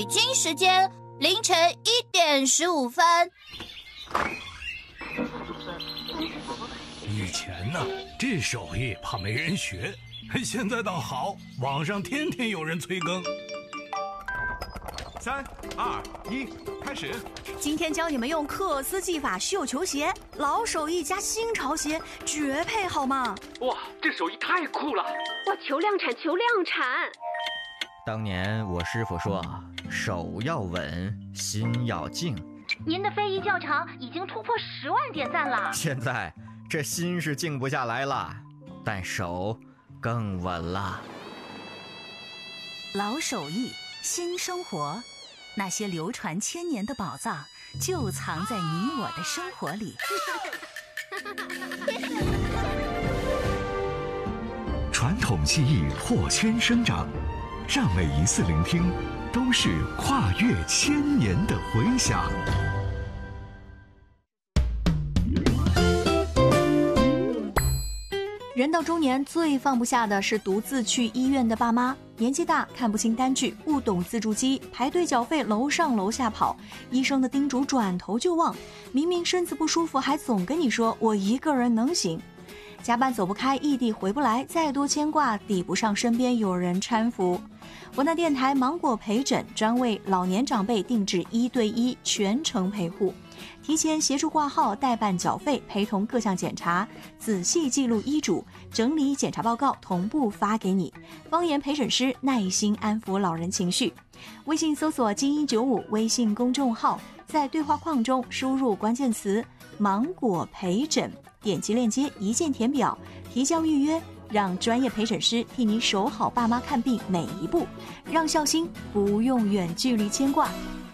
京时间凌晨1点15分。 以前呢，这手艺怕没人学，现在倒好，网上天天有人催更。 3、2、1，开始！ 今天教你们用克斯技法绣球鞋，老手艺加新潮鞋，绝配好吗？ 哇，这手艺太酷了！ 哇，求量产，求量产！ 当年我师傅说，手要稳，心要静。 您的非遗教程已经突破10万点赞了。 现在这心是静不下来了，但手更稳了。 老手艺，新生活，那些流传千年的宝藏，就藏在你我的生活里。 传统技艺破圈生长，让每一次聆听都是跨越千年的回响。 人到中年，最放不下的是独自去医院的爸妈。年纪大，看不清单据，不懂自助机，排队缴费楼上楼下跑，医生的叮嘱转头就忘。明明身子不舒服，还总跟你说我一个人能行。加班走不开，异地回不来，再多牵挂抵不上身边有人搀扶。文旦电台芒果陪诊专为老年长辈定制1对1全程陪护，提前协助挂号、代办缴费、陪同各项检查，仔细记录医嘱，整理检查报告，同步发给你。方言陪诊师耐心安抚老人情绪。微信搜索金195微信公众号，在对话框中输入关键词芒果陪诊，点击链接一键填表，提交预约，让专业陪诊师替你守好爸妈看病每一步，让孝心不用远距离牵挂。